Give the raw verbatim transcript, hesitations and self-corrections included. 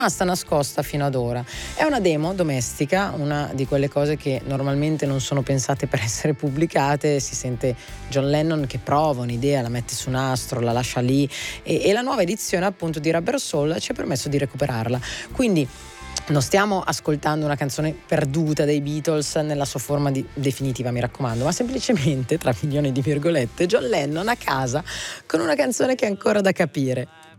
rimasta nascosta fino ad ora. È una demo domestica, una di quelle cose che normalmente non sono pensate per essere pubblicate. Si sente John Lennon che prova un'idea, la mette su nastro, la lascia lì e, e la nuova edizione appunto di Rubber Soul ci ha permesso di recuperarla. Quindi non stiamo ascoltando una canzone perduta dei Beatles nella sua forma di, definitiva, mi raccomando, ma semplicemente, tra milioni di virgolette, John Lennon a casa con una canzone che è ancora da capire.